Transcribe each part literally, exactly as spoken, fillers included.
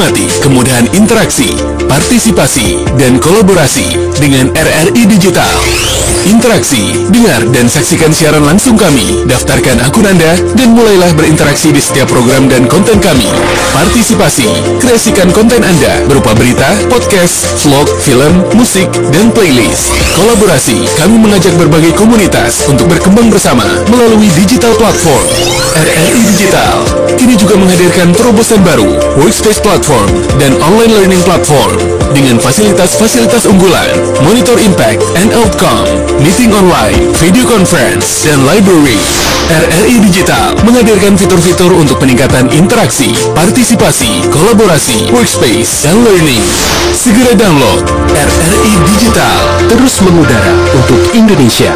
Nikmati kemudahan interaksi, partisipasi, dan kolaborasi dengan R R I Digital. Interaksi, dengar dan saksikan siaran langsung kami, daftarkan akun Anda, dan mulailah berinteraksi di setiap program dan konten kami. Partisipasi, kreasikan konten Anda berupa berita, podcast, vlog, film, musik, dan playlist. Kolaborasi, kami mengajak berbagai komunitas untuk berkembang bersama melalui digital platform. R R I Digital kini juga menghadirkan terobosan baru, workspace platform, dan online learning platform dengan fasilitas-fasilitas unggulan, monitor impact and outcome, meeting online, video conference, dan library. R R I Digital menghadirkan fitur-fitur untuk peningkatan interaksi, partisipasi, kolaborasi, workspace, dan learning. Segera download R R I Digital, terus mengudara untuk Indonesia.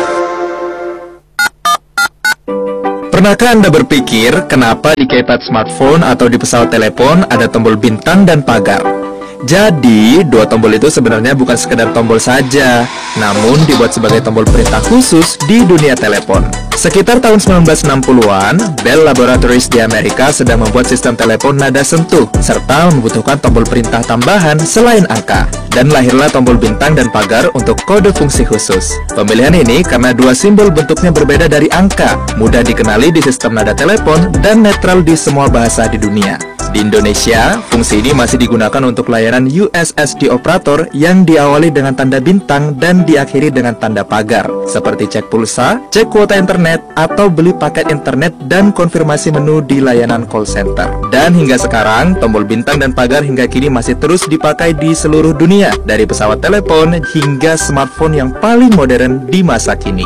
Pernahkah Anda berpikir kenapa di keypad smartphone atau di pesawat telepon ada tombol bintang dan pagar? Jadi, dua tombol itu sebenarnya bukan sekedar tombol saja, namun dibuat sebagai tombol perintah khusus di dunia telepon. Sekitar tahun sembilan belas enam puluhan, Bell Laboratories di Amerika sedang membuat sistem telepon nada sentuh, serta membutuhkan tombol perintah tambahan selain angka. Dan lahirlah tombol bintang dan pagar untuk kode fungsi khusus. Pemilihan ini karena dua simbol bentuknya berbeda dari angka, mudah dikenali di sistem nada telepon, dan netral di semua bahasa di dunia. Di Indonesia, fungsi ini masih digunakan untuk layanan U S S D operator yang diawali dengan tanda bintang dan diakhiri dengan tanda pagar, seperti cek pulsa, cek kuota internet, atau beli paket internet dan konfirmasi menu di layanan call center. Dan hingga sekarang, tombol bintang dan pagar hingga kini masih terus dipakai di seluruh dunia, dari pesawat telepon hingga smartphone yang paling modern di masa kini.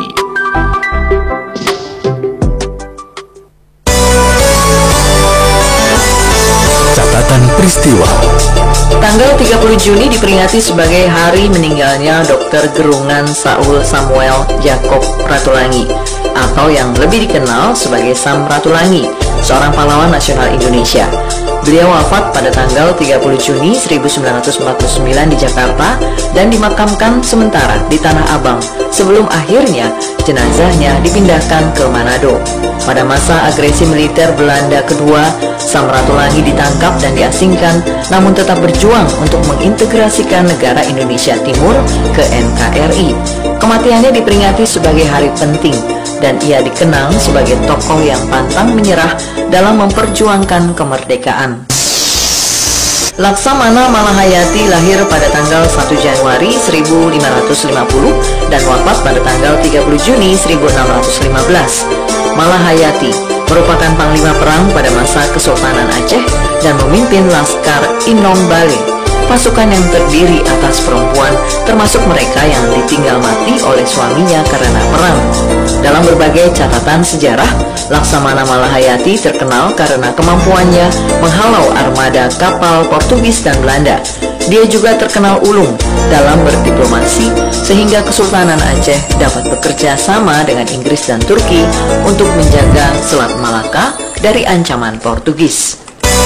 Peristiwa. Tanggal tiga puluh Juni diperingati sebagai hari meninggalnya Doktor Gerungan Saul Samuel Jacob Ratulangi, atau yang lebih dikenal sebagai Sam Ratulangi, seorang pahlawan nasional Indonesia. Beliau wafat pada tanggal tiga puluh Juni seribu sembilan ratus empat puluh sembilan di Jakarta dan dimakamkan sementara di Tanah Abang sebelum akhirnya jenazahnya dipindahkan ke Manado. Pada masa agresi militer Belanda kedua, Sam Ratulangi ditangkap dan diasingkan, namun tetap berjuang untuk mengintegrasikan negara Indonesia Timur ke N K R I. Kematiannya diperingati sebagai hari penting, dan ia dikenang sebagai tokoh yang pantang menyerah dalam memperjuangkan kemerdekaan. Laksamana Malahayati lahir pada tanggal satu Januari seribu lima ratus lima puluh dan wafat pada tanggal tiga puluh Juni seribu enam ratus lima belas. Malahayati merupakan panglima perang pada masa Kesultanan Aceh dan memimpin Laskar Inong Bale, pasukan yang terdiri atas perempuan, termasuk mereka yang ditinggal mati oleh suaminya karena perang. Dalam berbagai catatan sejarah, Laksamana Malahayati terkenal karena kemampuannya menghalau armada kapal Portugis dan Belanda. Dia juga terkenal ulung dalam berdiplomasi, sehingga Kesultanan Aceh dapat bekerja sama dengan Inggris dan Turki untuk menjaga Selat Malaka dari ancaman Portugis.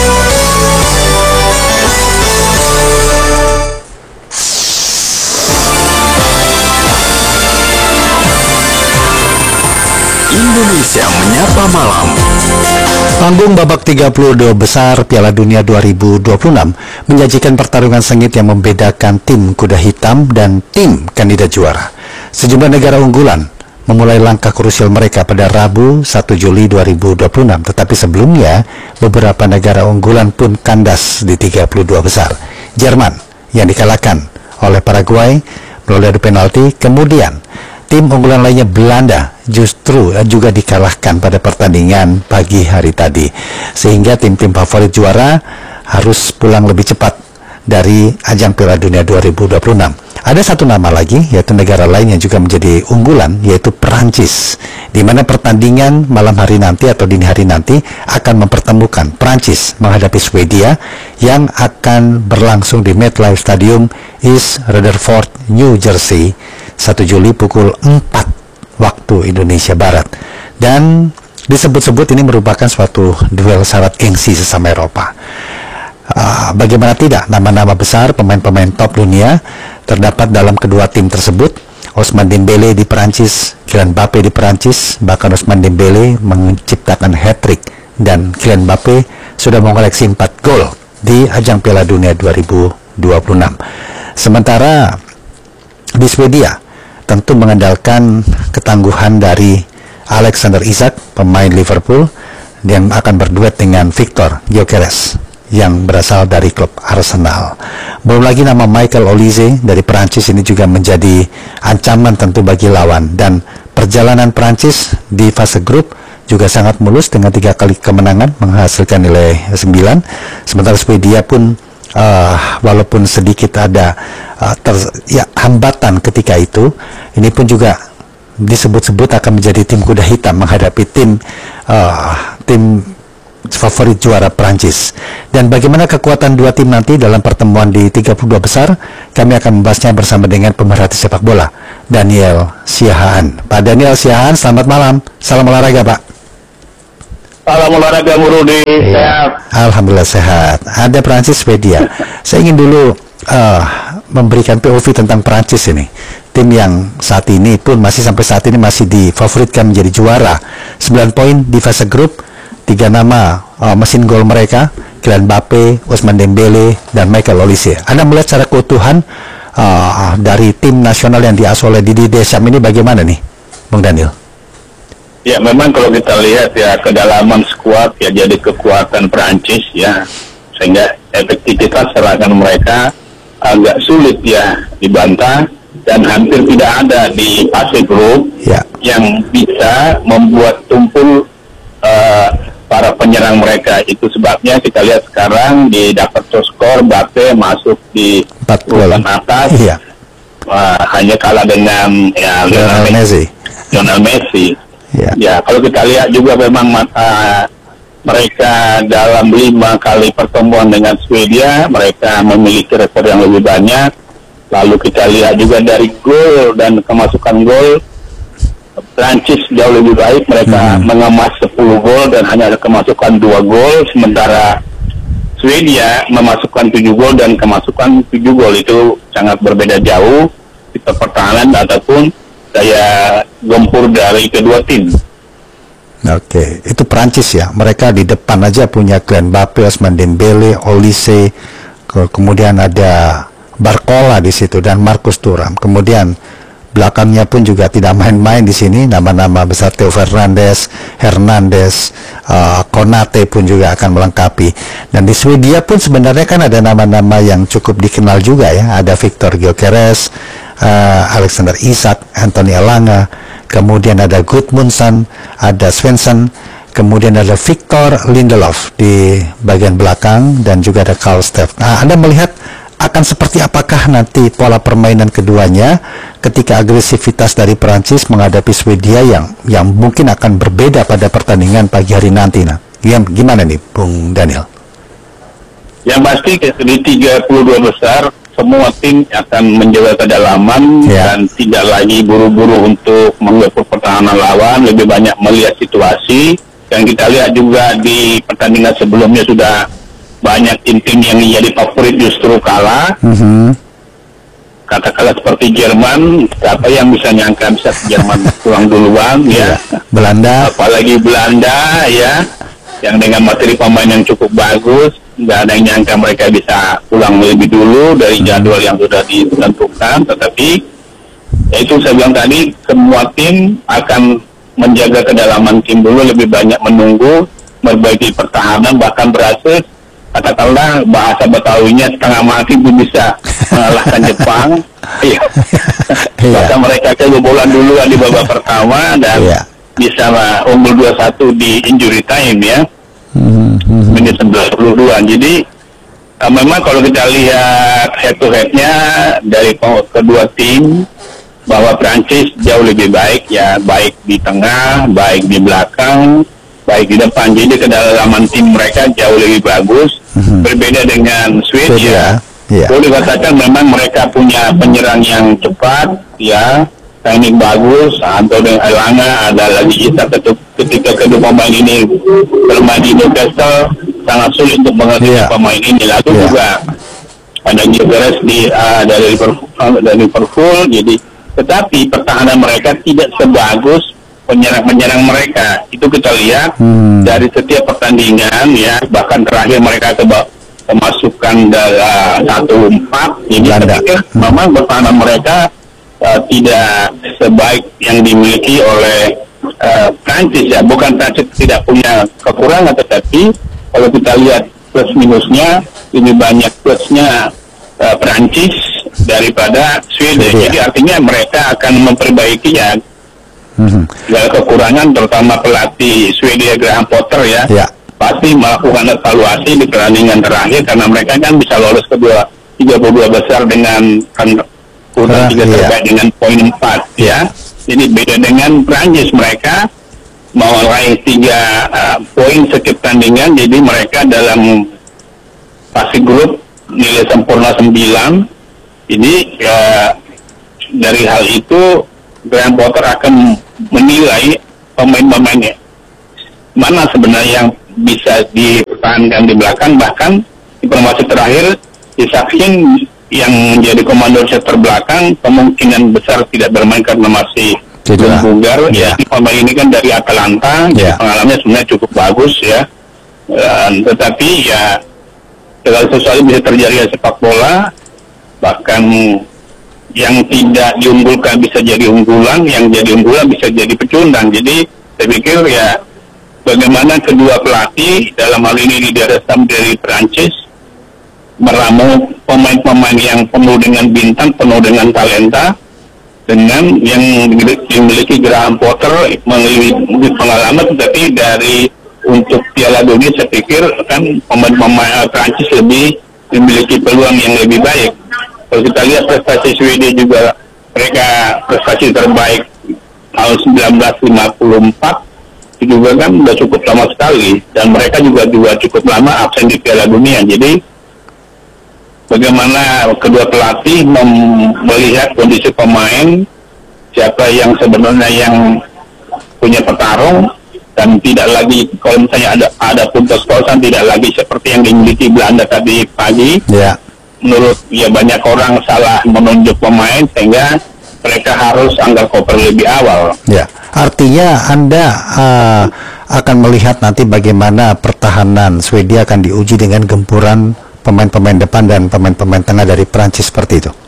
Indonesia Menyapa Malam. Panggung babak tiga puluh dua besar Piala Dunia dua ribu dua puluh enam menyajikan pertarungan sengit yang membedakan tim kuda hitam dan tim kandidat juara. Sejumlah negara unggulan memulai langkah krusial mereka pada Rabu satu Juli dua ribu dua puluh enam, tetapi sebelumnya beberapa negara unggulan pun kandas di tiga puluh dua besar. Jerman yang dikalahkan oleh Paraguay melalui adu penalti, kemudian tim unggulan lainnya Belanda justru juga dikalahkan pada pertandingan pagi hari tadi, sehingga tim-tim favorit juara harus pulang lebih cepat dari ajang Piala Dunia dua ribu dua puluh enam. Ada satu nama lagi, yaitu negara lain yang juga menjadi unggulan, yaitu Perancis, di mana pertandingan malam hari nanti atau dini hari nanti akan mempertemukan Perancis menghadapi Swedia yang akan berlangsung di MetLife Stadium, East Rutherford, New Jersey, satu Juli pukul empat waktu Indonesia Barat. Dan disebut-sebut ini merupakan suatu duel syarat gengsi sesama Eropa. Uh, bagaimana tidak, nama-nama besar pemain-pemain top dunia terdapat dalam kedua tim tersebut. Ousmane Dembele di Perancis, Kylian Mbappe di Perancis. Bahkan Ousmane Dembele menciptakan hat-trick dan Kylian Mbappe sudah mengoleksi empat gol di ajang Piala Dunia dua ribu dua puluh enam. Sementara di Swedia tentu mengandalkan ketangguhan dari Alexander Isak, pemain Liverpool, yang akan berduet dengan Victor Gyökeres yang berasal dari klub Arsenal. Belum lagi nama Michael Olise dari Perancis ini juga menjadi ancaman tentu bagi lawan. Dan perjalanan Perancis di fase grup juga sangat mulus dengan tiga kali kemenangan menghasilkan nilai sembilan. Sementara Swedia pun uh, walaupun sedikit ada uh, ter, ya, hambatan ketika itu, ini pun juga disebut-sebut akan menjadi tim kuda hitam menghadapi tim uh, tim favorit juara Prancis. Dan bagaimana kekuatan dua tim nanti dalam pertemuan di tiga puluh dua besar, kami akan membahasnya bersama dengan pemerhati sepak bola Daniel Siahaan. Pak Daniel Siahaan, selamat malam. Salam olahraga, Pak. Salam olahraga, Murudi. Ya. Alhamdulillah sehat. Ada Prancis Swedia. Saya ingin dulu uh, memberikan P O V tentang Prancis ini. Tim yang saat ini pun masih sampai saat ini masih difavoritkan menjadi juara. sembilan poin di fase grup. Tiga nama uh, mesin gol mereka, Kylian Mbappe, Ousmane Dembele, dan Michael Olise. Anda melihat secara keutuhan uh, dari tim nasional yang diasuh oleh Didier Deschamps ini bagaimana nih, Bung Daniel? Ya, memang kalau kita lihat ya kedalaman skuad ya jadi kekuatan Perancis ya, sehingga efektivitas serangan mereka agak sulit ya dibantah, dan hampir tidak ada di fase grup ya yang bisa membuat tumpul uh, para penyerang mereka. Itu sebabnya kita lihat sekarang di dapat skor Mbappe masuk di urutan atas, iya. uh, hanya kalah dengan ya, Lionel Messi. Lionel Messi. Ya. ya, kalau kita lihat juga memang uh, mereka dalam lima kali pertemuan dengan Swedia mereka memiliki rekor yang lebih banyak. Lalu kita lihat juga dari gol dan kemasukan gol, Prancis jauh lebih baik, mereka hmm. mengemas sepuluh gol dan hanya ada kemasukan dua gol, sementara Swedia memasukkan tujuh gol dan kemasukan tujuh gol. Itu sangat berbeda jauh di pertahanan ataupun daya gempur dari kedua tim. Oke, itu Prancis ya. Mereka di depan aja punya Kylian Mbappe, Ousmane Dembele, Olise, kemudian ada Barcola di situ dan Marcus Thuram. Kemudian belakangnya pun juga tidak main-main di sini, nama-nama besar Theo Fernandes, Hernandez, uh, Konate pun juga akan melengkapi. Dan di Swedia pun sebenarnya kan ada nama-nama yang cukup dikenal juga ya, ada Victor Gyökeres, uh, Alexander Isak, Anthony Elanga, kemudian ada Gudmundsson, ada Svensson, kemudian ada Victor Lindelof di bagian belakang, dan juga ada Karl Steff. Nah, Anda melihat akan seperti apakah nanti pola permainan keduanya ketika agresivitas dari Perancis menghadapi Swedia yang yang mungkin akan berbeda pada pertandingan pagi hari nanti. Nah, gimana nih, Bung Daniel? Yang pasti di tiga puluh dua besar semua tim akan menjaga kedalaman ya. Dan tidak lagi buru-buru untuk menggepuk pertahanan lawan, lebih banyak melihat situasi. Dan kita lihat juga di pertandingan sebelumnya sudah banyak tim-tim yang jadi favorit justru kalah. Mm-hmm. Katakanlah seperti Jerman, siapa yang bisa nyangka bisa Jerman pulang duluan ya. Belanda, apalagi Belanda ya, yang dengan materi pemain yang cukup bagus, nggak ada yang nyangka mereka bisa pulang lebih dulu dari jadwal yang sudah ditentukan. Tetapi ya itu saya bilang tadi, semua tim akan menjaga kedalaman tim dulu, lebih banyak menunggu, memperbaiki pertahanan, bahkan berhasil katakanlah bahasa Betawinya setengah mati pun bisa mengalahkan Jepang. Iya. Bahkan mereka kebobolan duluan di babak pertama dan iya. bisa uh, unggul dua satu di injury time ya. Mm-hmm. Menit sembilan puluh dua. Jadi uh, memang kalau kita lihat head to headnya dari kedua tim, bahwa Prancis jauh lebih baik ya, baik di tengah, baik di belakang, baik di depan. Jadi kedalaman tim mereka jauh lebih bagus. Mm-hmm. Berbeda dengan Swedia, yeah. boleh dikatakan memang mereka punya penyerang yang cepat, ya, teknik bagus. Anthony Elanga, ada lagi Isak. Ketika kedua pemain ini bermain di Newcastle, sangat sulit untuk mengerti yeah. pemain ini. Lalu yeah. juga ada Gyökeres di uh, dari Liverpool, dari Liverpool. Jadi, tetapi pertahanan mereka tidak sebagus penyerang-penyerang mereka. Itu kita lihat hmm. dari setiap pertandingan ya, bahkan terakhir mereka ke kemasukan dari satu empat. Jadi saya pikir memang pertahanan mereka uh, tidak sebaik yang dimiliki oleh uh, Prancis ya. Bukan Prancis tidak punya kekurangan, tetapi kalau kita lihat plus minusnya lebih banyak plusnya uh, Prancis daripada Swedia. Jadi artinya mereka akan memperbaiki ya mm-hmm. segala kekurangan, terutama pelatih Swedia Graham Potter ya. Yeah. Pasti melakukan evaluasi di pertandingan terakhir karena mereka kan bisa lolos ke tiga puluh dua besar dengan kan urutan tiga terbaik dengan poin empat ya. Jadi beda dengan Prancis, mereka mau meraih tiga uh, poin setiap pertandingan, jadi mereka dalam fase grup nilai sempurna sembilan. Jadi uh, dari hal itu Graham Potter akan menilai pemain-pemainnya mana sebenarnya yang bisa dipertahankan di belakang. Bahkan informasi terakhir Isakhin yang menjadi komando center belakang kemungkinan besar tidak bermain karena masih belum bugar. Ya, pemain ini kan dari Atalanta, yeah. pengalamannya sebenarnya cukup bagus ya. Dan, tetapi ya segala sesuatu bisa terjadi di sepak bola. Bahkan yang tidak diunggulkan bisa jadi unggulan, yang jadi unggulan bisa jadi pecundang. Jadi saya pikir ya bagaimana kedua pelatih dalam hal ini di daerah dari Prancis meramu pemain-pemain yang penuh dengan bintang, penuh dengan talenta, dengan yang dimiliki Graham Potter memiliki pengalaman, tetapi dari untuk Piala Dunia saya pikir kan pemain-pemain Prancis lebih memiliki peluang yang lebih baik. Kalau kita lihat prestasi Swedia juga, mereka prestasi terbaik tahun seribu sembilan ratus lima puluh empat itu juga kan sudah cukup lama sekali, dan mereka juga juga cukup lama absen di Piala Dunia. Jadi bagaimana kedua pelatih mem- melihat kondisi pemain, siapa yang sebenarnya yang punya petarung, dan tidak lagi kalau misalnya ada ada puntos-puntosan tidak lagi seperti yang dimiliki Belanda tadi pagi. Yeah. Menurut ya banyak orang salah menunjuk pemain sehingga mereka harus anggar koper lebih awal. Ya, artinya Anda uh, akan melihat nanti bagaimana pertahanan Swedia akan diuji dengan gempuran pemain-pemain depan dan pemain-pemain tengah dari Prancis seperti itu.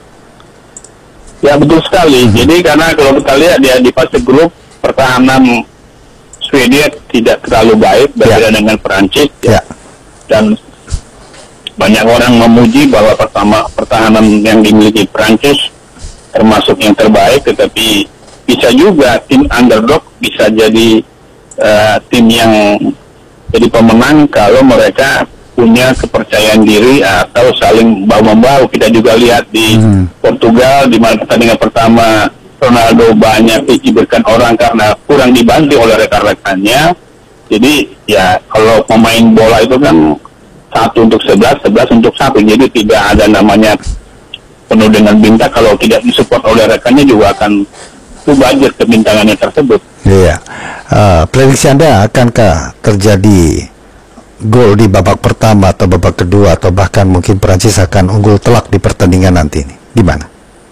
Ya betul sekali. Hmm. Jadi karena kalau kita lihat dia di fase grup pertahanan Swedia tidak terlalu baik berbeda ya. dengan Prancis. Ya. Dan banyak orang memuji bahwa pertama pertahanan yang dimiliki Prancis termasuk yang terbaik, tetapi bisa juga tim underdog bisa jadi uh, tim yang jadi pemenang kalau mereka punya kepercayaan diri atau saling bahu-membahu. Kita juga lihat di hmm. Portugal di mana pertandingan pertama Ronaldo banyak dicibirkan orang karena kurang dibantu oleh rekan-rekannya. Jadi ya kalau pemain bola itu kan satu untuk sebelas, sebelas untuk satu. Jadi tidak ada namanya penuh dengan bintang. Kalau tidak disupport oleh rekannya juga akan budget kebintangannya tersebut. Iya. Uh, prediksi Anda, akankah terjadi gol di babak pertama atau babak kedua, atau bahkan mungkin Prancis akan unggul telak di pertandingan nanti ini? Gimana?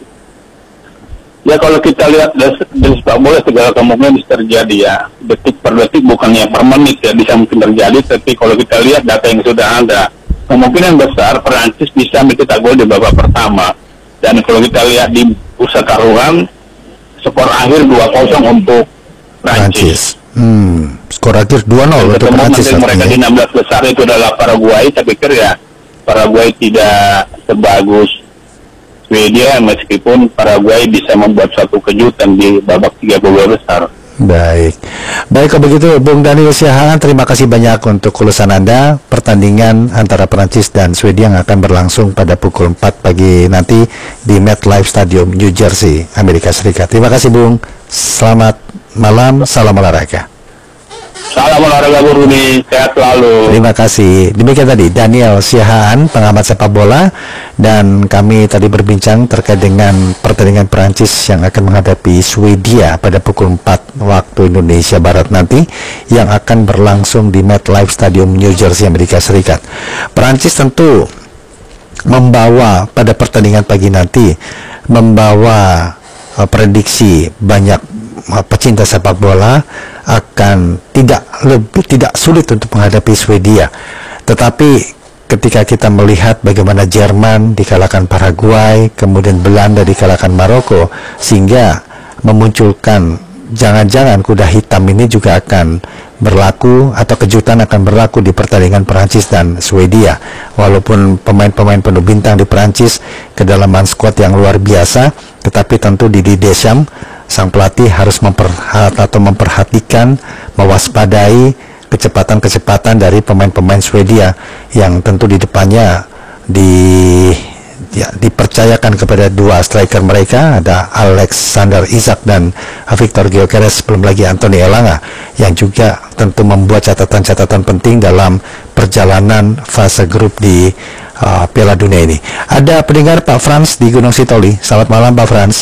Ya kalau kita lihat dari sepak bola segala kemungkinan bisa terjadi ya, detik per detik bukannya per menit ya, bisa mungkin terjadi. Tapi kalau kita lihat data yang sudah ada, kemungkinan besar Prancis bisa mencetak gol di babak pertama. Dan kalau kita lihat di bursa taruhan, skor akhir dua kosong untuk Prancis. Hmm, skor akhir dua nol untuk Prancis. Mereka di enam belas besar itu adalah Paraguay. Saya pikir ya Paraguay tidak sebagus Swedia, meskipun Paraguay bisa membuat suatu kejutan di babak tiga puluh dua besar. Baik, baik kalau begitu Bung Daniel Siahaan, terima kasih banyak untuk ulasan Anda. Pertandingan antara Prancis dan Swedia yang akan berlangsung pada pukul empat pagi nanti di MetLife Stadium, New Jersey, Amerika Serikat. Terima kasih Bung, selamat malam, salam olahraga. Salam olahraga Bu Rudi, sehat selalu. Terima kasih. Demikian tadi Daniel Siahaan, pengamat sepak bola, dan kami tadi berbincang terkait dengan pertandingan Prancis yang akan menghadapi Swedia pada pukul empat waktu Indonesia Barat nanti, yang akan berlangsung di MetLife Stadium, New Jersey, Amerika Serikat. Prancis tentu membawa pada pertandingan pagi nanti membawa uh, prediksi banyak uh, pecinta sepak bola akan tidak lebih tidak sulit untuk menghadapi Swedia. Tetapi ketika kita melihat bagaimana Jerman dikalahkan Paraguay, kemudian Belanda dikalahkan Maroko, sehingga memunculkan jangan-jangan kuda hitam ini juga akan berlaku atau kejutan akan berlaku di pertandingan Perancis dan Swedia. Walaupun pemain-pemain penuh bintang di Perancis, kedalaman skuad yang luar biasa, tetapi tentu Didier Deschamps, sang pelatih, harus memperhat atau memperhatikan, mewaspadai kecepatan-kecepatan dari pemain-pemain Swedia yang tentu di depannya di ya, dipercayakan kepada dua striker mereka, ada Alexander Isak dan Victor Gyökeres, belum lagi Anthony Elanga yang juga tentu membuat catatan-catatan penting dalam perjalanan fase grup di uh, Piala Dunia ini. Ada pendengar Pak Frans di Gunung Sitoli. Selamat malam Pak Frans.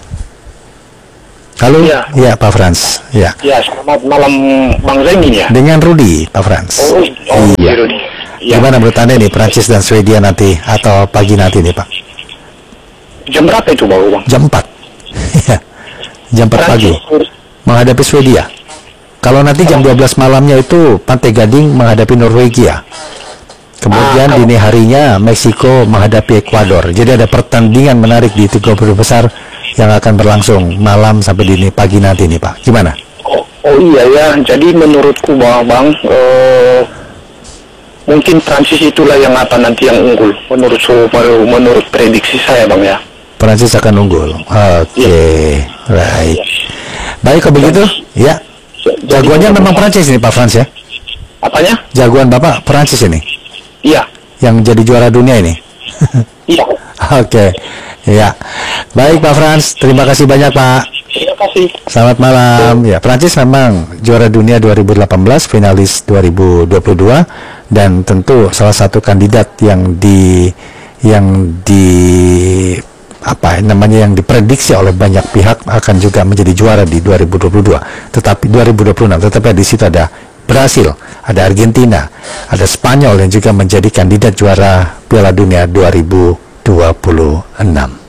Halo, ya, ya Pak Frans. Ya. Ya, selamat malam Bang Zengin ya. Dengan Rudi, Pak Frans. Oh, oh iya. Ya. Gimana menurut Anda nih Prancis dan Swedia nanti atau pagi nanti nih Pak? Jam berapa itu baru Bang? Jam empat. Jam empat pagi. Menghadapi Swedia. Kalau nanti jam dua belas malamnya itu Pantai Gading menghadapi Norwegia. Kemudian ah, dini harinya Meksiko menghadapi Ekuador. Jadi ada pertandingan menarik di tiga puluh besar yang akan berlangsung malam sampai dini pagi nanti nih Pak. Gimana? Oh, oh iya ya, jadi menurutku Bang, bang uh, mungkin Prancis itulah yang apa nanti yang unggul menurut so, menurut prediksi saya Bang ya. Prancis akan unggul. Oke, okay. Ya. Right. Ya. Baik kalau begitu, ya. Jagoannya memang Prancis ini Pak Frans ya? Apanya? Jagoan Bapak Prancis ini? Iya. Yang jadi juara dunia ini? Iya. Oke. Okay. Ya, baik Pak Frans, terima kasih banyak Pak. Terima kasih. Selamat malam. Ya, Prancis memang juara dunia dua ribu delapan belas, finalis dua ribu dua puluh dua, dan tentu salah satu kandidat yang di yang di apa namanya yang diprediksi oleh banyak pihak akan juga menjadi juara di dua ribu dua puluh dua. Tetapi dua ribu dua puluh enam, tetapi di situ ada Brasil, ada Argentina, ada Spanyol yang juga menjadi kandidat juara Piala Dunia dua ribu dua puluh enam.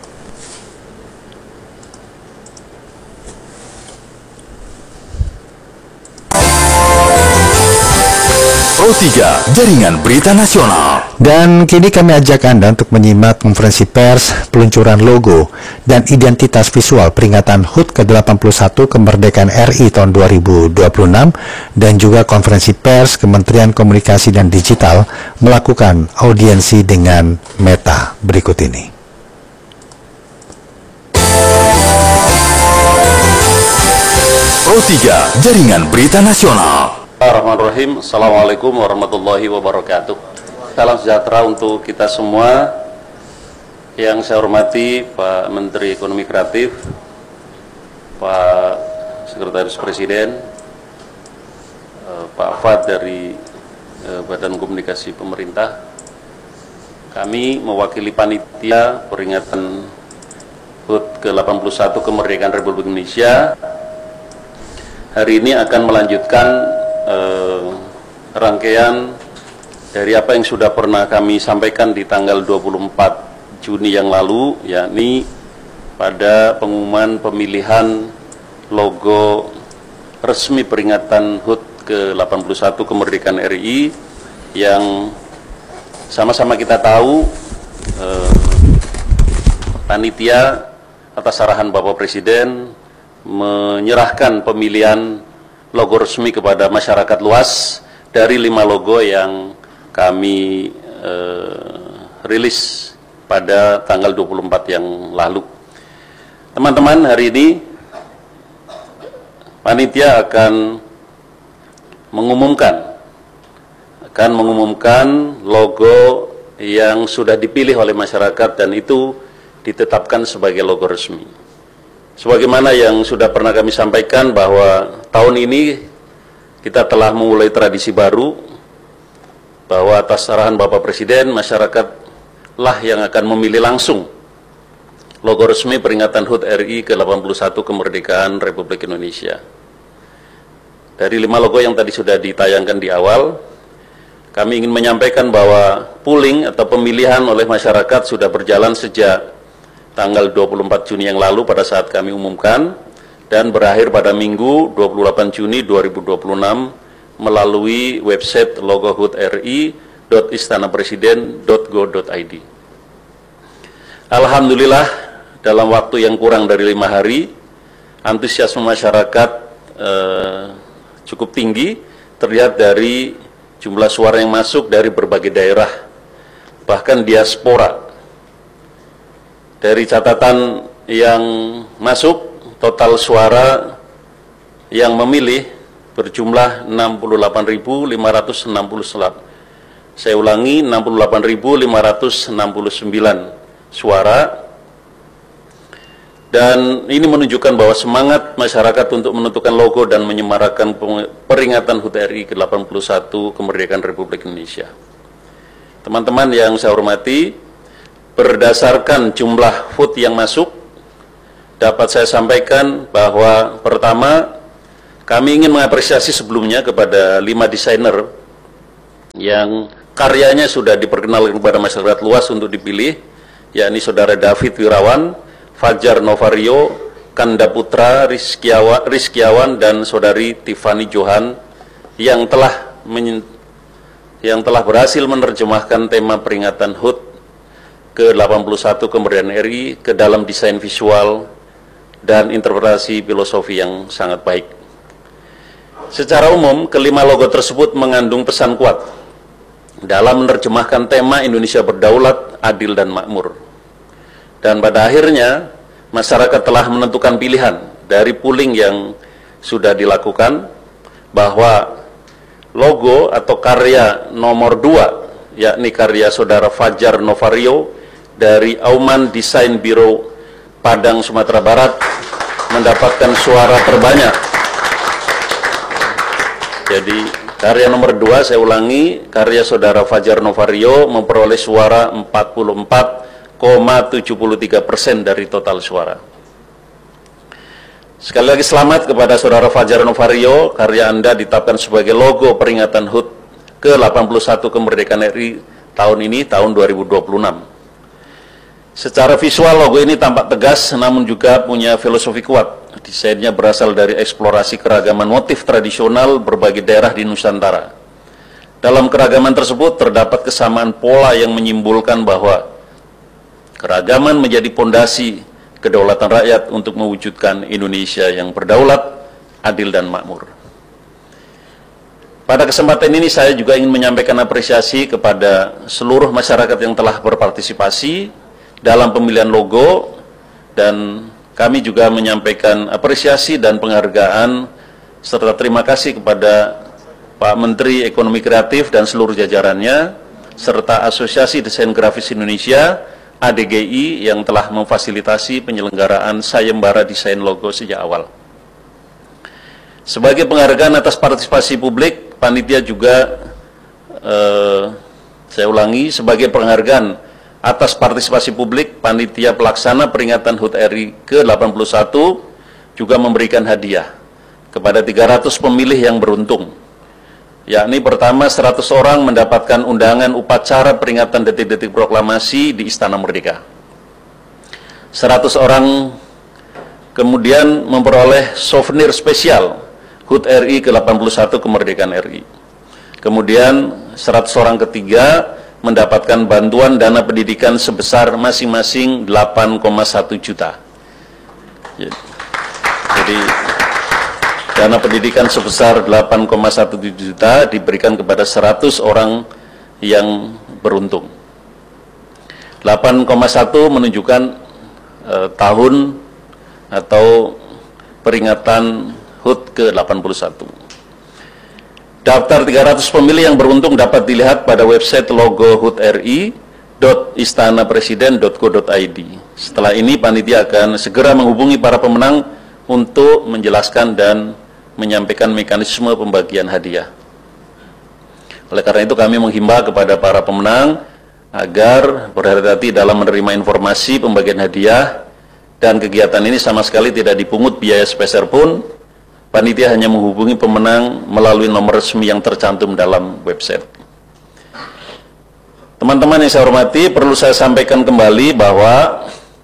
Pro tiga, Jaringan Berita Nasional. Dan kini kami ajak Anda untuk menyimak konferensi pers, peluncuran logo, dan identitas visual peringatan H U T ke delapan puluh satu kemerdekaan R I tahun dua ribu dua puluh enam, dan juga konferensi pers Kementerian Komunikasi dan Digital melakukan audiensi dengan Meta berikut ini. Pro tiga, Jaringan Berita Nasional. Bismillahirrahmanirrahim. Assalamualaikum warahmatullahi wabarakatuh. Salam sejahtera untuk kita semua. Yang saya hormati Pak Menteri Ekonomi Kreatif, Pak Sekretaris Presiden, Pak Fad dari Badan Komunikasi Pemerintah. Kami mewakili panitia peringatan H U T ke delapan puluh satu kemerdekaan Republik Indonesia. Hari ini akan melanjutkan Eh, rangkaian dari apa yang sudah pernah kami sampaikan di tanggal dua puluh empat Juni yang lalu, yakni pada pengumuman pemilihan logo resmi peringatan H U T ke delapan puluh satu kemerdekaan R I, yang sama-sama kita tahu eh, panitia atas arahan Bapak Presiden menyerahkan pemilihan logo resmi kepada masyarakat luas dari lima logo yang kami eh, rilis pada tanggal dua puluh empat yang lalu. Teman-teman, hari ini panitia akan mengumumkan akan mengumumkan logo yang sudah dipilih oleh masyarakat dan itu ditetapkan sebagai logo resmi. Sebagaimana yang sudah pernah kami sampaikan bahwa tahun ini kita telah memulai tradisi baru, bahwa atas arahan Bapak Presiden, masyarakatlah yang akan memilih langsung logo resmi peringatan H U T R I ke delapan puluh satu kemerdekaan Republik Indonesia. Dari lima logo yang tadi sudah ditayangkan di awal, kami ingin menyampaikan bahwa pooling atau pemilihan oleh masyarakat sudah berjalan sejak tanggal dua puluh empat Juni yang lalu pada saat kami umumkan, dan berakhir pada Minggu dua puluh delapan Juni dua ribu dua puluh enam melalui website logo H U T R I dot istana presiden dot go dot i d. Alhamdulillah, dalam waktu yang kurang dari lima hari, antusiasme masyarakat eh, cukup tinggi, terlihat dari jumlah suara yang masuk dari berbagai daerah, bahkan diaspora. Dari catatan yang masuk, total suara yang memilih berjumlah enam puluh delapan ribu lima ratus enam puluh sembilan. Saya ulangi, enam puluh delapan ribu lima ratus enam puluh sembilan suara. Dan ini menunjukkan bahwa semangat masyarakat untuk menentukan logo dan menyemarakan peringatan H U T R I ke delapan puluh satu kemerdekaan Republik Indonesia. Teman-teman yang saya hormati, berdasarkan jumlah vote yang masuk, dapat saya sampaikan bahwa pertama, kami ingin mengapresiasi sebelumnya kepada lima desainer yang karyanya sudah diperkenalkan kepada masyarakat luas untuk dipilih, yakni Saudara David Wirawan, Fajar Novario, Kanda Putra, Rizkiawan, Rizkiawan dan Saudari Tiffany Johan yang telah men, yang telah berhasil menerjemahkan tema peringatan H U T ke delapan puluh satu kemerdekaan R I ke dalam desain visual dan interpretasi filosofi yang sangat baik. Secara umum, kelima logo tersebut mengandung pesan kuat dalam menerjemahkan tema Indonesia berdaulat, adil, dan makmur. Dan pada akhirnya, masyarakat telah menentukan pilihan dari polling yang sudah dilakukan, bahwa logo atau karya nomor dua, yakni karya Saudara Fajar Novario dari Auman Design Bureau Padang, Sumatera Barat, mendapatkan suara terbanyak. Jadi, karya nomor dua, saya ulangi, karya Saudara Fajar Novario memperoleh suara empat puluh empat koma tujuh tiga persen dari total suara. Sekali lagi selamat kepada Saudara Fajar Novario, karya Anda ditetapkan sebagai logo peringatan H U T ke delapan puluh satu kemerdekaan R I tahun ini, tahun dua ribu dua puluh enam. Secara visual, logo ini tampak tegas, namun juga punya filosofi kuat. Desainnya berasal dari eksplorasi keragaman motif tradisional berbagai daerah di Nusantara. Dalam keragaman tersebut terdapat kesamaan pola yang menyimbolkan bahwa keragaman menjadi pondasi kedaulatan rakyat untuk mewujudkan Indonesia yang berdaulat, adil, dan makmur. Pada kesempatan ini saya juga ingin menyampaikan apresiasi kepada seluruh masyarakat yang telah berpartisipasi dalam pemilihan logo, dan kami juga menyampaikan apresiasi dan penghargaan serta terima kasih kepada Pak Menteri Ekonomi Kreatif dan seluruh jajarannya, serta Asosiasi Desain Grafis Indonesia, A D G I, yang telah memfasilitasi penyelenggaraan sayembara desain logo sejak awal. Sebagai penghargaan atas partisipasi publik, panitia juga, eh, saya ulangi, sebagai penghargaan atas partisipasi publik, panitia pelaksana peringatan H U T R I ke delapan puluh satu juga memberikan hadiah kepada tiga ratus pemilih yang beruntung, yakni pertama seratus orang mendapatkan undangan upacara peringatan detik-detik proklamasi di Istana Merdeka. seratus orang kemudian memperoleh souvenir spesial H U T R I ke delapan puluh satu kemerdekaan R I. Kemudian seratus orang ketiga mendapatkan bantuan dana pendidikan sebesar masing-masing delapan koma satu juta. Jadi dana pendidikan sebesar delapan koma satu juta diberikan kepada seratus orang yang beruntung. delapan koma satu menunjukkan eh, tahun atau peringatan H U T ke delapan puluh satu. Daftar tiga ratus pemilih yang beruntung dapat dilihat pada website logo H U T R I dot istana presiden dot go dot i d. Setelah ini, panitia akan segera menghubungi para pemenang untuk menjelaskan dan menyampaikan mekanisme pembagian hadiah. Oleh karena itu, kami menghimbau kepada para pemenang agar berhati-hati dalam menerima informasi pembagian hadiah, dan kegiatan ini sama sekali tidak dipungut biaya sepeser pun. Panitia hanya menghubungi pemenang melalui nomor resmi yang tercantum dalam website. Teman-teman yang saya hormati, perlu saya sampaikan kembali bahwa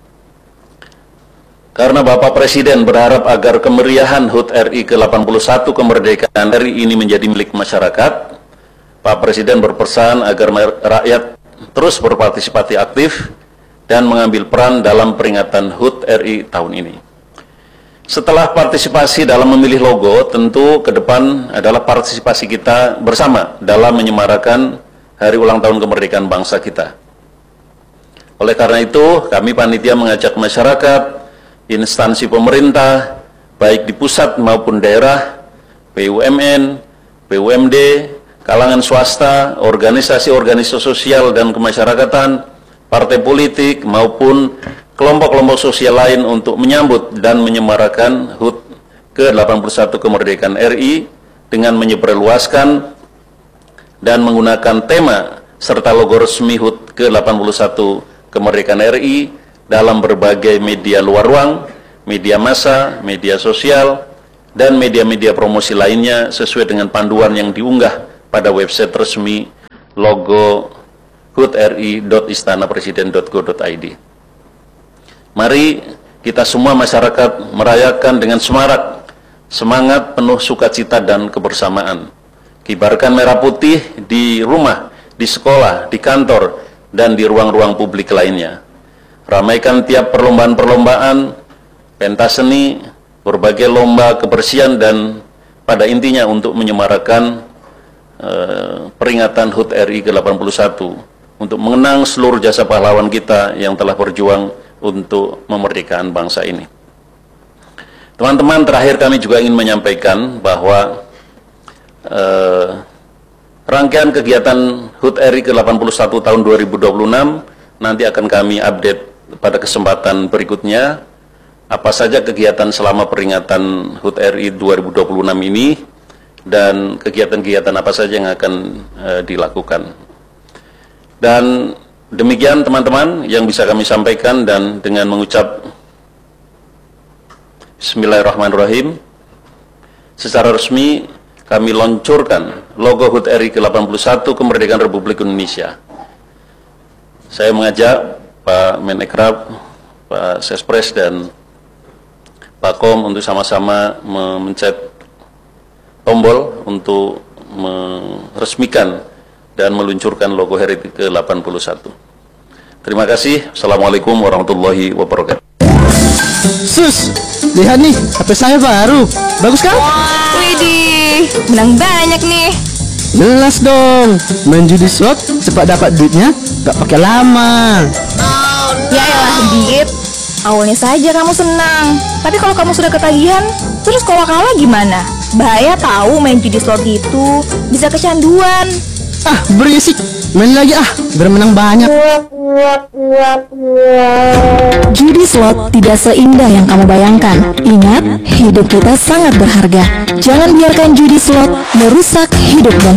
karena Bapak Presiden berharap agar kemeriahan H U T R I ke delapan puluh satu kemerdekaan R I ini menjadi milik masyarakat, Pak Presiden berpesan agar rakyat terus berpartisipasi aktif dan mengambil peran dalam peringatan H U T R I tahun ini. Setelah partisipasi dalam memilih logo, tentu ke depan adalah partisipasi kita bersama dalam menyemarakan hari ulang tahun kemerdekaan bangsa kita. Oleh karena itu, kami panitia mengajak masyarakat, instansi pemerintah, baik di pusat maupun daerah, B U M N, B U M D, kalangan swasta, organisasi-organisasi sosial dan kemasyarakatan, partai politik maupun kelompok-kelompok sosial lain untuk menyambut dan menyemarakan H U T ke delapan puluh satu kemerdekaan R I dengan menyebarluaskan dan menggunakan tema serta logo resmi H U T ke delapan puluh satu kemerdekaan R I dalam berbagai media luar ruang, media massa, media sosial, dan media-media promosi lainnya sesuai dengan panduan yang diunggah pada website resmi logo hutri dot istana presiden dot go dot i d. Mari kita semua masyarakat merayakan dengan semarak, semangat penuh sukacita dan kebersamaan. Kibarkan merah putih di rumah, di sekolah, di kantor, dan di ruang-ruang publik lainnya. Ramaikan tiap perlombaan-perlombaan, pentas seni, berbagai lomba kebersihan, dan pada intinya untuk menyemarakan eh, peringatan H U T R I ke delapan puluh satu untuk mengenang seluruh jasa pahlawan kita yang telah berjuang untuk memerdekakan bangsa ini. Teman-teman, terakhir kami juga ingin menyampaikan bahwa eh, rangkaian kegiatan H U T R I ke delapan puluh satu tahun dua ribu dua puluh enam nanti akan kami update pada kesempatan berikutnya. Apa saja kegiatan selama peringatan H U T R I dua ribu dua puluh enam ini dan kegiatan-kegiatan apa saja yang akan uh, dilakukan. Dan demikian teman-teman yang bisa kami sampaikan, dan dengan mengucap Bismillahirrahmanirrahim, secara resmi kami luncurkan logo H U T R I ke delapan puluh satu kemerdekaan Republik Indonesia. Saya mengajak Pak Menekrab, Pak Sespres, dan Pak Kom untuk sama-sama memencet tombol untuk meresmikan dan meluncurkan logo H U T R I ke delapan puluh satu. Terima kasih. Assalamualaikum warahmatullahi wabarakatuh. Sus, lihat nih, H P saya baru. Bagus kan? Widih, menang banyak nih. Jelas dong, main judi slot cepat dapat duitnya, gak pakai lama. Ya elah Dit, awalnya saja kamu senang, tapi kalau kamu sudah ketagihan, terus kalau kalah gimana? Bahaya tahu main judi slot itu, bisa kecanduan. Ah, berisik, main lagi ah, biar menang banyak. Judi slot tidak seindah yang kamu bayangkan. Ingat, hidup kita sangat berharga. Jangan biarkan judi slot merusak hidupmu.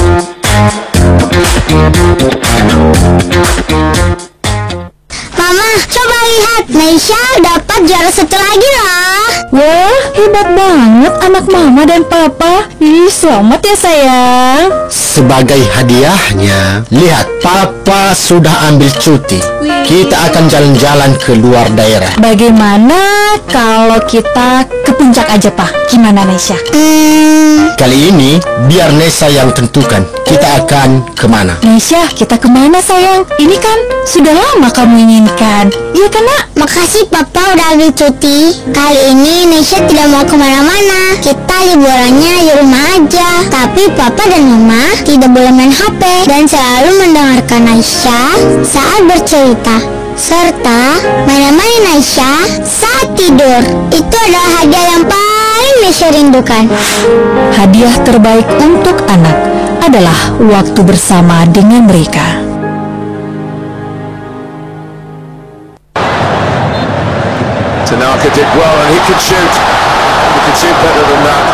Mama, coba lihat, Maisha dapat juara satu lagi lah. Wah, hebat banget anak mama dan papa. Ih, selamat ya sayang. Sebagai hadiahnya, lihat, papa sudah ambil cuti. Kita akan jalan-jalan ke luar daerah. Bagaimana kalau kita ke puncak aja, Pak? Gimana, Nesha? Hmm, kali ini biar Nesa yang tentukan kita akan kemana. Nesha, kita kemana sayang? Ini kan sudah lama kamu inginkan. Iya kan, Nak? Makasih papa udah ambil cuti. Kali ini Nesha tidak mau kemana-mana. Kita liburannya di rumah aja. Tapi papa dan mama tidak boleh main H P dan selalu mendengarkan Nesha saat bercerita, serta menemani Nesha saat tidur. Itu adalah hadiah yang paling Nesha rindukan. Hadiah terbaik untuk anak adalah waktu bersama dengan mereka. Tanaka did well and he could shoot. He could shoot better than that.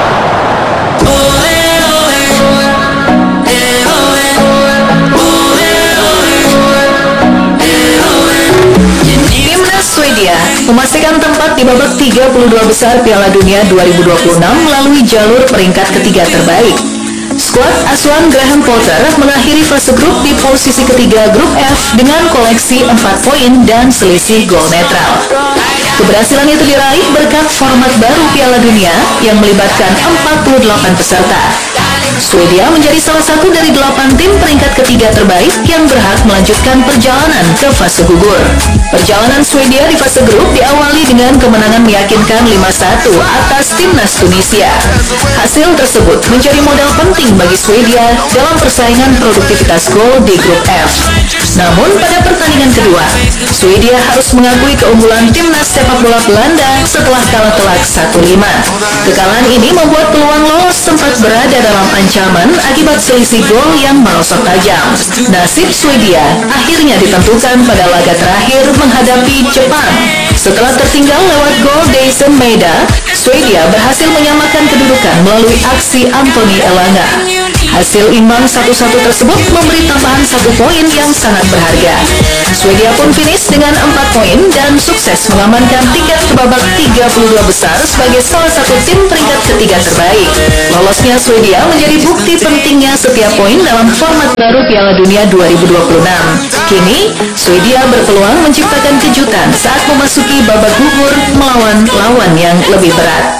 Timnas Swedia memastikan tempat di babak tiga puluh dua besar Piala Dunia dua ribu dua puluh enam melalui jalur peringkat ketiga terbaik. Skuad asuhan Graham Potter mengakhiri fase grup di posisi ketiga grup F dengan koleksi empat poin dan selisih gol netral. Keberhasilan itu diraih berkat format baru Piala Dunia yang melibatkan empat puluh delapan peserta. Swedia menjadi salah satu dari delapan tim peringkat ketiga terbaik yang berhak melanjutkan perjalanan ke fase gugur. Perjalanan Swedia di fase grup diawali dengan kemenangan meyakinkan lima satu atas timnas Tunisia. Hasil tersebut menjadi modal penting bagi Swedia dalam persaingan produktivitas gol di grup F. Namun pada pertandingan kedua, Swedia harus mengakui keunggulan timnas sepak bola Belanda setelah kalah telak satu lima. Kekalahan ini membuat peluang lolos sempat berada dalam ancaman akibat selisih gol yang merosot tajam. Nasib Swedia akhirnya ditentukan pada laga terakhir menghadapi Jepang. Setelah tertinggal lewat gol Deisen Maeda, Swedia berhasil menyamakan kedudukan melalui aksi Anthony Elanga. Hasil imbang satu satu tersebut memberi tambahan satu poin yang sangat berharga. Swedia pun finish dengan empat poin dan sukses mengamankan tiket ke babak tiga puluh dua besar sebagai salah satu tim peringkat ketiga terbaik. Lolosnya Swedia menjadi bukti pentingnya setiap poin dalam format baru Piala Dunia dua ribu dua puluh enam. Kini, Swedia berpeluang menciptakan kejutan saat memasuki babak gugur melawan lawan yang lebih berat.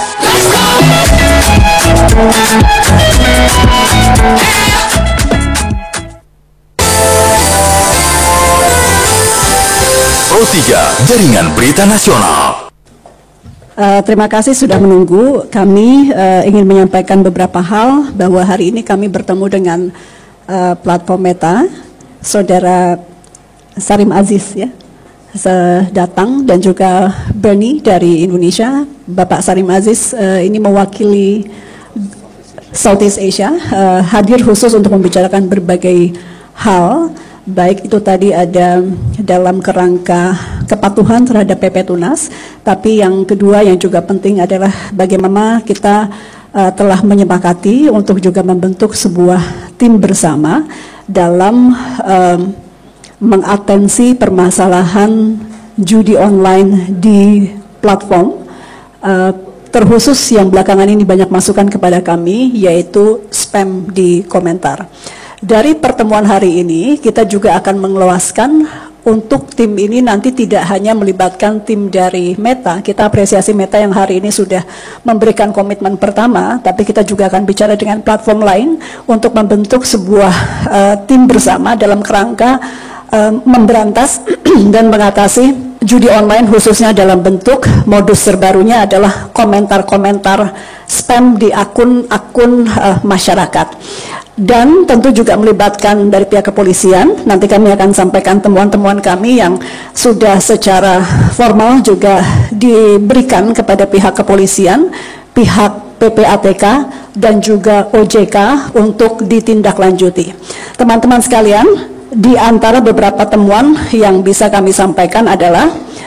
Pro tiga, Jaringan Berita Nasional. Uh, terima kasih sudah menunggu. Kami uh, ingin menyampaikan beberapa hal bahwa hari ini kami bertemu dengan uh, platform Meta, Saudara Sarim Aziz ya, datang, dan juga Bernie dari Indonesia. Bapak Sarim Aziz uh, ini mewakili Southeast Asia, uh, hadir khusus untuk membicarakan berbagai hal. Baik itu tadi ada dalam kerangka kepatuhan terhadap P P Tunas, tapi yang kedua yang juga penting adalah bagaimana kita uh, telah menyepakati untuk juga membentuk sebuah tim bersama dalam um, mengatensi permasalahan judi online di platform, uh, terkhusus yang belakangan ini banyak masukan kepada kami, yaitu spam di komentar. Dari pertemuan hari ini, kita juga akan mengeluaskan untuk tim ini nanti tidak hanya melibatkan tim dari Meta. Kita apresiasi Meta yang hari ini sudah memberikan komitmen pertama, tapi kita juga akan bicara dengan platform lain untuk membentuk sebuah uh, tim bersama dalam kerangka uh, memberantas dan mengatasi judi online, khususnya dalam bentuk modus terbarunya adalah komentar-komentar spam di akun-akun uh, masyarakat. Dan tentu juga melibatkan dari pihak kepolisian. Nanti kami akan sampaikan temuan-temuan kami yang sudah secara formal juga diberikan kepada pihak kepolisian, pihak P P A T K, dan juga O J K untuk ditindaklanjuti. Teman-teman sekalian, di antara beberapa temuan yang bisa kami sampaikan adalah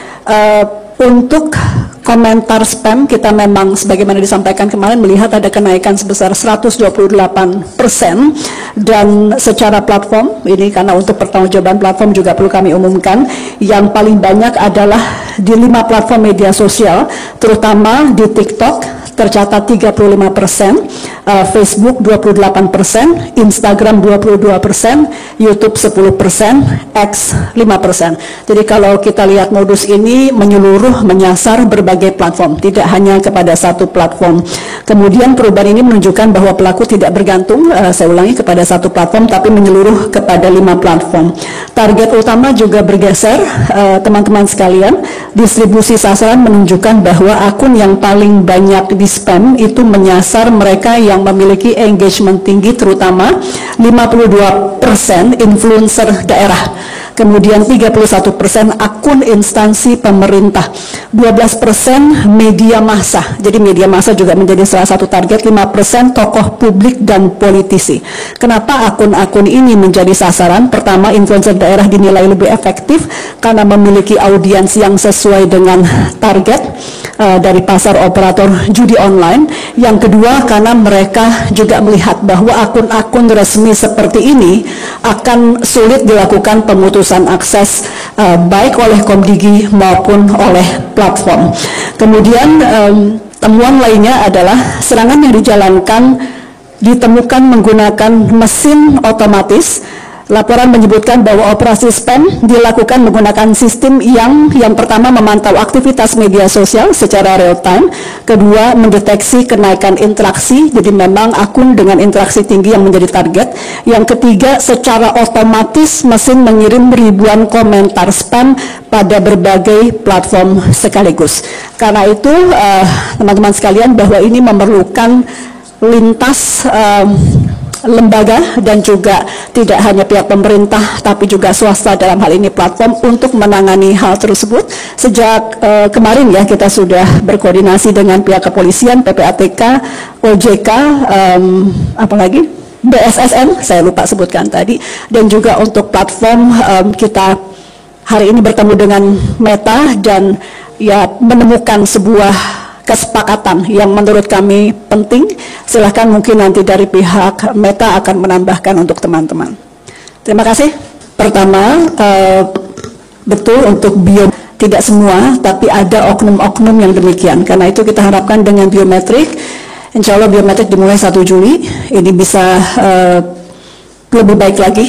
uh, untuk komentar spam, kita memang sebagaimana disampaikan kemarin melihat ada kenaikan sebesar seratus dua puluh delapan persen, dan secara platform ini, karena untuk pertanggungjawaban platform juga perlu kami umumkan, yang paling banyak adalah di lima platform media sosial, terutama di TikTok tercatat tiga puluh lima persen, uh, Facebook dua puluh delapan persen, Instagram dua puluh dua persen, YouTube sepuluh persen, X lima persen. Jadi kalau kita lihat modus ini menyeluruh, menyasar berbagai platform, tidak hanya kepada satu platform. Kemudian perubahan ini menunjukkan bahwa pelaku tidak bergantung, uh, saya ulangi, kepada satu platform, tapi menyeluruh kepada lima platform. Target utama juga bergeser, uh, teman-teman sekalian. Distribusi sasaran menunjukkan bahwa akun yang paling banyak di spam itu menyasar mereka yang memiliki engagement tinggi, terutama lima puluh dua persen influencer daerah, kemudian tiga puluh satu persen akun instansi pemerintah, dua belas persen media massa. Jadi media massa juga menjadi salah satu target, lima persen tokoh publik dan politisi. Kenapa akun-akun ini menjadi sasaran? Pertama, influencer daerah dinilai lebih efektif karena memiliki audiens yang sesuai dengan target uh, dari pasar operator judi online. Yang kedua, karena mereka juga melihat bahwa akun-akun resmi seperti ini akan sulit dilakukan pemutusan akses uh, baik oleh Komdigi maupun oleh platform. Kemudian um, temuan lainnya adalah serangan yang dijalankan ditemukan menggunakan mesin otomatis Laporan menyebutkan bahwa operasi spam dilakukan menggunakan sistem yang yang pertama memantau aktivitas media sosial secara real time, kedua mendeteksi kenaikan interaksi, jadi memang akun dengan interaksi tinggi yang menjadi target, yang ketiga secara otomatis mesin mengirim ribuan komentar spam pada berbagai platform sekaligus. Karena itu teman-teman uh, sekalian, bahwa ini memerlukan lintas uh, lembaga dan juga tidak hanya pihak pemerintah tapi juga swasta, dalam hal ini platform, untuk menangani hal tersebut. Sejak uh, kemarin ya kita sudah berkoordinasi dengan pihak kepolisian, P P A T K, O J K, um, apalagi B S S N, saya lupa sebutkan tadi, dan juga untuk platform um, kita hari ini bertemu dengan Meta dan ya menemukan sebuah kesepakatan yang menurut kami penting. Silahkan mungkin nanti dari pihak Meta akan menambahkan untuk teman-teman. Terima kasih. Pertama, uh, betul untuk bio, tidak semua, tapi ada oknum-oknum yang demikian. Karena itu kita harapkan dengan biometrik, insya Allah biometrik dimulai satu Juli, ini bisa uh, lebih baik lagi